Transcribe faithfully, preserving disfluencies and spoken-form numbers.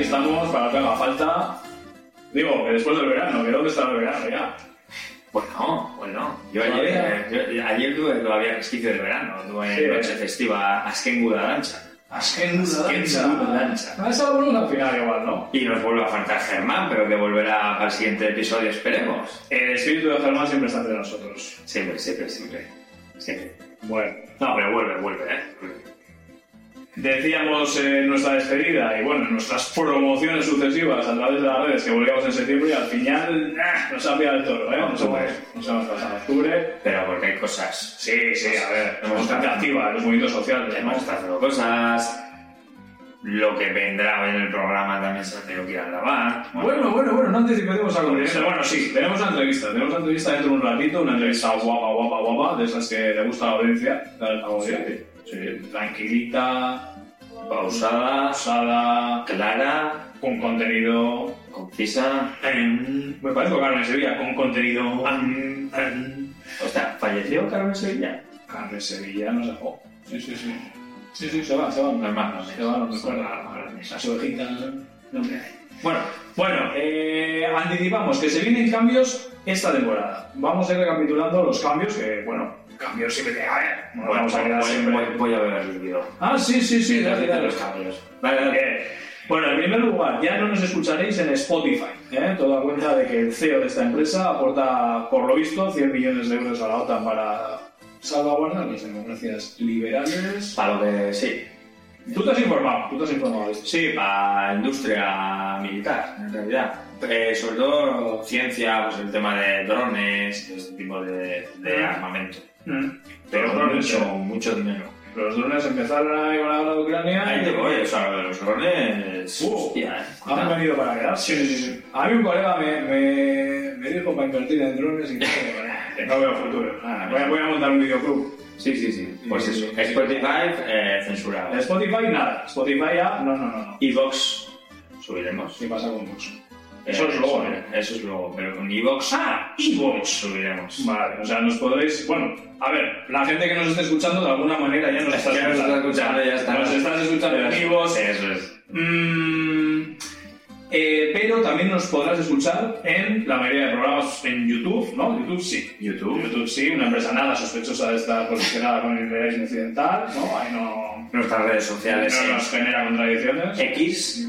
aquí estamos para lo que haga falta. Digo, que después del verano, que dónde está el verano ya. Bueno, bueno. Yo ayer, yo, ayer tuve todavía resquicio de verano. Tuve sí, noche festiva Azken Gudadancha. Azken Gudadancha. Ah, esa la volvemos al final igual, ¿no? Y nos vuelve a faltar Germán, pero que volverá para el siguiente episodio, esperemos. El espíritu de Germán siempre está entre nosotros. Siempre, siempre, siempre. Siempre. Bueno. No, pero vuelve, vuelve, ¿eh? Decíamos en nuestra despedida y bueno, en nuestras promociones sucesivas a través de las redes que volvíamos en septiembre y al final ¡ah! Nos ha pillado el toro, ¿eh? Nos hemos, nos hemos pasado octubre. Pero porque hay cosas. Sí, sí, a ver, hemos bastante activa, los movimientos sociales. Hemos estado haciendo cosas. Lo que vendrá en el programa también se ha tenido que ir a grabar. Bueno, bueno, bueno, no anticipemos a continuación. Bueno, sí, tenemos una entrevista. Tenemos una entrevista dentro de un ratito, una entrevista guapa, guapa, guapa, de esas que le gusta a la audiencia. La audiencia. Sí, tranquilita, pausada, pausada, clara, con contenido, concisa. Mm, me parece Carmen Sevilla, con contenido. Mm, mm. O sea, ¿falleció Carmen Sevilla? Carmen Sevilla nos dejó. Sí, sí, sí. Sí, sí, se va, se va. Normal, se va, no me acuerdo. Las ovejitas. Bueno, bueno, eh, anticipamos que se vienen cambios esta temporada. Vamos a ir recapitulando los cambios que, bueno. Cambios siempre te haber. Bueno, bueno, vamos a quedar voy, siempre. Voy, voy a ver el vídeo. Ah, sí, sí, sí. Dale, dale los cambios. Vale, dale. Eh, bueno, en primer lugar, ya no nos escucharéis en Spotify. ¿eh? Todo da cuenta de que el C E O de esta empresa aporta, por lo visto, cien millones de euros a la OTAN para salvaguardar las democracias liberales. Para lo que sí. Tú te has informado, tú te has informado de esto. Sí, para industria militar, en realidad. Eh, sobre todo ciencia, pues el tema de drones, este tipo de, de mm. armamento. Mm. Pero drones, mucho, mucho dinero. Los drones empezaron ahí con la guerra de Ucrania. Ahí te voy, o sea, lo de los drones. Uh, hostia, eh. Han venido para quedarse. Sí, sí, sí. A mí un colega me, me, me dijo para invertir en drones y que no veo futuro. Ah, voy, a, voy a montar un videoclub. Sí, sí, sí. Pues eso. Spotify eh, censurado. Spotify nada. Spotify ya, no, no, no. no. Evox subiremos. ¿Qué pasa con Vox? Eso es luego, ¿eh? Eso es luego, pero con Evox. ¡Ah! Evox subiremos. Vale, o sea, nos podréis. Bueno, a ver, la gente que nos esté escuchando de alguna manera ya nos está ya escuchando. Nos está escuchando, ya está. Nos estás escuchando en Evox. Eso es. Mm, eh, pero también nos podrás escuchar en la mayoría de programas en YouTube, ¿no? YouTube sí. YouTube. YouTube sí, una empresa nada sospechosa de estar posicionada con el imperialismo occidental, ¿no? Ahí no. Nuestras redes sociales. No nos genera contradicciones. X.